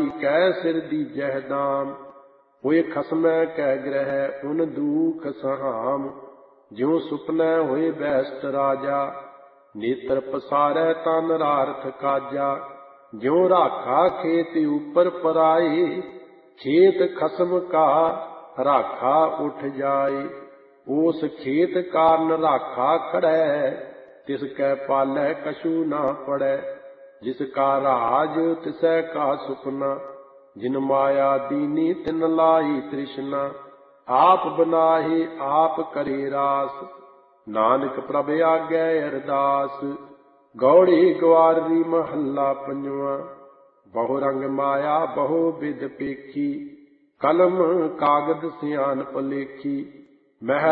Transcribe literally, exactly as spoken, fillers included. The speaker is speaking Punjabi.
ਕੈ ਸਿਰ ਦੀਜਹਿ ਦਾਮ। ਹੋਏ ਖਸਮੈ ਕੈ ਗ੍ਰਹਿ ਉਨ ਦੂਖ ਸਹਾਮ। ਜਿਉ ਸੁਪਨੈ ਹੋਏ ਬੈਸਟ ਰਾਜਾ, ਨੇਤਰ ਪਸਾਰੈ ਤਾ ਨਰਾਰਥ ਕਾਜਾ। ਜਿਉ ਰਾਖਾ ਖੇਤ ਉਪਰ ਪਰਾਏ, ਖੇਤ ਖਸਮ ਕਾ ਰਾਖਾ ਉਠ ਜਾਏ। ਉਸ ਖੇਤ ਕਾਰਨ ਰਾਖਾ ਖੜੈ, ਤਿਸ ਕੈ ਪਾਲੈ ਕਛੂ ਨਾ ਪੜੈ। ਜਿਸ ਕਾ ਰਾਜ ਤਿਸੈ ਕਾ ਸੁਪਨਾ, ਜਿਨ ਮਾਇਆ ਦੀਨੀ ਤਿਨ ਲਾਈ ਤ੍ਰਿਸ਼ਨਾ। ਆਪ ਬਨਾਹੇ ਆਪ ਕਰੇ ਰਾਸ, ਨਾਨਕ ਪ੍ਰਭ ਆਗੈ ਅਰਦਾਸ। ਗੌੜੀ ਗਵਾਰੀ ਮਹੱਲਾ ਪੰਜਵਾਂ। ਬਹੁ ਰੰਗ ਮਾਇਆ ਬਹੁ ਬਿਧ ਪੇਖੀ, ਕਲਮ ਕਾਗਦ ਸਿਆਣਪ ਲੇਖੀ। ਮਹਿ